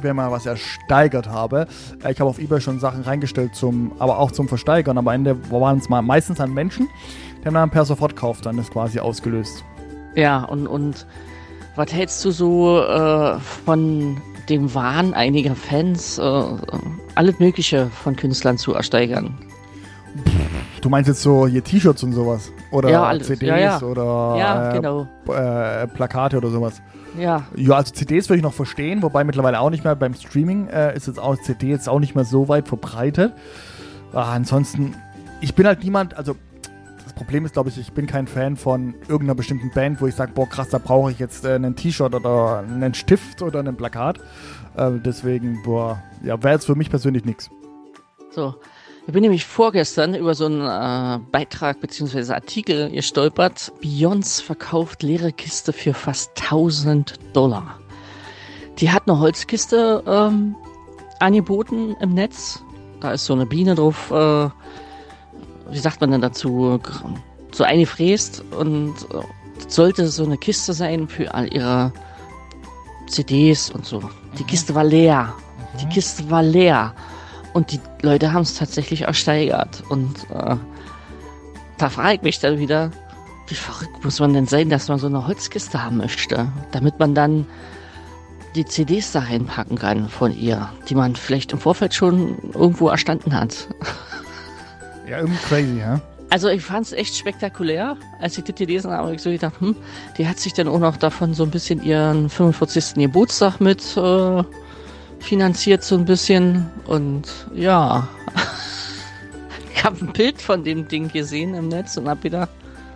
mir mal was ersteigert habe. Ich habe auf eBay schon Sachen reingestellt, aber auch zum Versteigern. Aber am Ende waren es meistens dann Menschen, die haben dann per Sofortkauf dann das quasi ausgelöst. Ja, und was hältst du so von dem Wahn einiger Fans, alles Mögliche von Künstlern zu ersteigern? Du meinst jetzt so hier T-Shirts und sowas? Oder ja, alles. CDs oder genau. Plakate oder sowas? Ja. Ja, also CDs würde ich noch verstehen, wobei mittlerweile auch nicht mehr. Beim Streaming ist jetzt auch CD jetzt auch nicht mehr so weit verbreitet. Ansonsten, ich bin halt niemand, also das Problem ist, glaube ich bin kein Fan von irgendeiner bestimmten Band, wo ich sage, boah krass, da brauche ich jetzt ein T-Shirt oder einen Stift oder ein Plakat. Deswegen, wäre jetzt für mich persönlich nichts. So, ich bin nämlich vorgestern über so einen Beitrag bzw. Artikel gestolpert. Beyoncé verkauft leere Kiste für fast $1.000. Die hat eine Holzkiste angeboten im Netz. Da ist so eine Biene drauf, wie sagt man denn dazu, so eingefräst. Und sollte so eine Kiste sein für all ihre CDs und so. Die Kiste war leer. Die Kiste war leer. Und die Leute haben es tatsächlich ersteigert. Und da frage ich mich dann wieder, wie verrückt muss man denn sein, dass man so eine Holzkiste haben möchte, damit man dann die CDs da reinpacken kann von ihr, die man vielleicht im Vorfeld schon irgendwo erstanden hat. Ja, irgendwie crazy, ja? Also ich fand es echt spektakulär, als ich das gelesen habe. Ich so gedacht, die hat sich dann auch noch davon so ein bisschen ihren 45. Geburtstag mit finanziert so ein bisschen. Und ja, ich habe ein Bild von dem Ding gesehen im Netz und habe gedacht,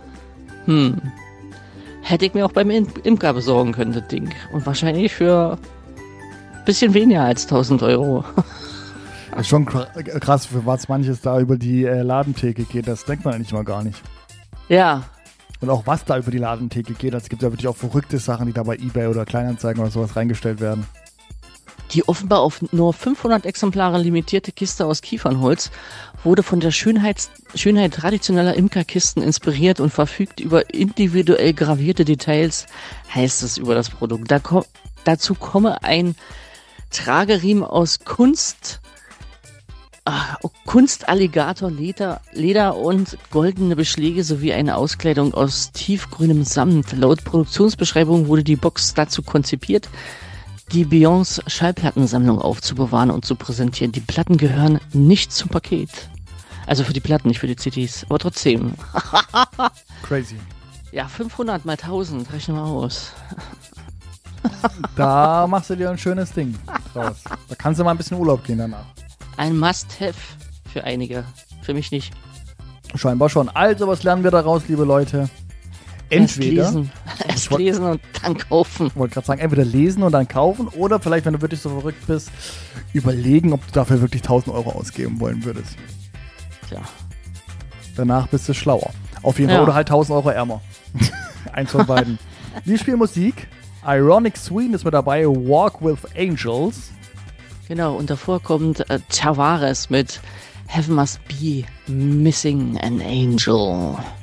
hätte ich mir auch beim Imker besorgen können, das Ding. Und wahrscheinlich für ein bisschen weniger als 1.000 Euro. Das ist schon krass, für was manches da über die Ladentheke geht. Das denkt man eigentlich mal gar nicht. Ja. Und auch was da über die Ladentheke geht. Also es gibt ja wirklich auch verrückte Sachen, die da bei eBay oder Kleinanzeigen oder sowas reingestellt werden. Die offenbar auf nur 500 Exemplare limitierte Kiste aus Kiefernholz wurde von der Schönheit traditioneller Imkerkisten inspiriert und verfügt über individuell gravierte Details, heißt es über das Produkt. Dazu komme ein Trageriemen aus Kunstalligator, Leder und goldene Beschläge sowie eine Auskleidung aus tiefgrünem Samt. Laut Produktionsbeschreibung wurde die Box dazu konzipiert, die Beyoncé Schallplattensammlung aufzubewahren und zu präsentieren. Die Platten gehören nicht zum Paket. Also für die Platten, nicht für die CDs. Aber trotzdem. Crazy. Ja, 500 mal 1000, rechne mal aus. Da machst du dir ein schönes Ding draus. Da kannst du mal ein bisschen Urlaub gehen danach. Ein Must-Have für einige. Für mich nicht. Scheinbar schon. Also, was lernen wir daraus, liebe Leute? Entweder Erst lesen und dann kaufen. Ich wollte gerade sagen, entweder lesen und dann kaufen oder vielleicht, wenn du wirklich so verrückt bist, überlegen, ob du dafür wirklich 1.000 Euro ausgeben wollen würdest. Tja. Danach bist du schlauer. Auf jeden Fall. Oder halt 1.000 Euro ärmer. Eins von beiden. Wir spielen Musik. Ironic Sweden ist mit dabei. Walk with Angels. Genau, und davor kommt Tavares mit Heaven Must Be Missing an Angel.